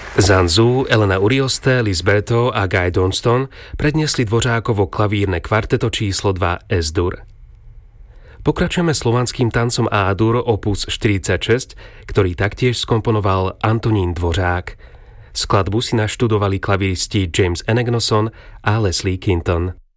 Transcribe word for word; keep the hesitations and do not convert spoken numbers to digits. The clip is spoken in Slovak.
Zhang Zhu, Elena Urioste, Lisberto a Guy Johnston predniesli Dvořákovo klavírne kvarteto číslo dva Es-dur. Pokračujeme slovanským tancom A-dur opus štyridsaťšesť, ktorý taktiež skomponoval Antonín Dvořák. Skladbu si naštudovali klaviristi James Enegnoson a Leslie Kinton.